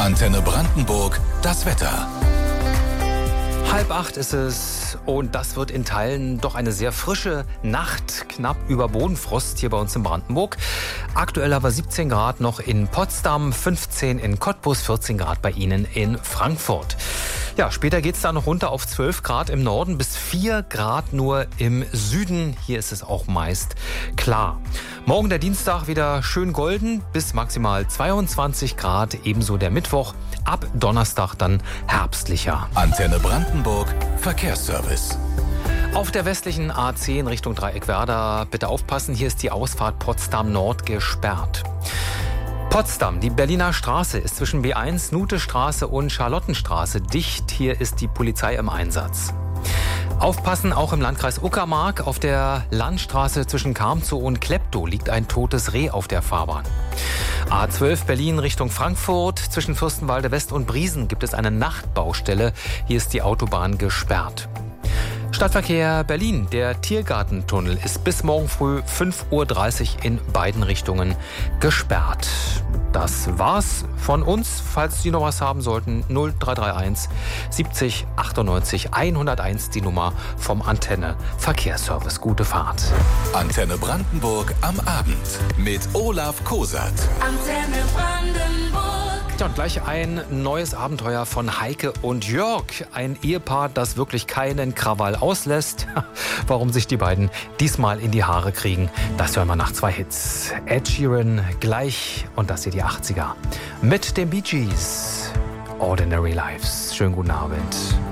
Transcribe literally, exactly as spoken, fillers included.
Antenne Brandenburg, das Wetter. Halb acht ist es und das wird in Teilen doch eine sehr frische Nacht, knapp über Bodenfrost hier bei uns in Brandenburg. Aktuell aber siebzehn Grad noch in Potsdam, fünfzehn in Cottbus, vierzehn Grad bei Ihnen in Frankfurt. Ja, später geht es dann noch runter auf zwölf Grad im Norden bis vier Grad nur im Süden. Hier ist es auch meist klar. Morgen der Dienstag wieder schön golden bis maximal zweiundzwanzig Grad, ebenso der Mittwoch. Ab Donnerstag dann herbstlicher. Antenne Brandenburg, Verkehrsservice. Auf der westlichen A zehn Richtung Dreieckwerder bitte aufpassen, hier ist die Ausfahrt Potsdam Nord gesperrt. Potsdam, die Berliner Straße ist zwischen B eins, Nutestraße und Charlottenstraße dicht. Hier ist die Polizei im Einsatz. Aufpassen, auch im Landkreis Uckermark. Auf der Landstraße zwischen Karmzow und Kleptow liegt ein totes Reh auf der Fahrbahn. A zwölf Berlin Richtung Frankfurt. Zwischen Fürstenwalde West und Briesen gibt es eine Nachtbaustelle. Hier ist die Autobahn gesperrt. Stadtverkehr Berlin. Der Tiergartentunnel ist bis morgen früh fünf Uhr dreißig in beiden Richtungen gesperrt. Das war's von uns. Falls Sie noch was haben sollten, null drei drei eins siebzig achtundneunzig hunderteins, die Nummer vom Antenne Verkehrsservice. Gute Fahrt. Antenne Brandenburg am Abend mit Olaf Kosat. Antenne Brandenburg. Ja, und gleich ein neues Abenteuer von Heike und Jörg. Ein Ehepaar, das wirklich keinen Krawall auslässt. Warum sich die beiden diesmal in die Haare kriegen, das hören wir nach zwei Hits. Ed Sheeran gleich und das hier die achtziger. Mit den Bee Gees. Ordinary Lives. Schönen guten Abend.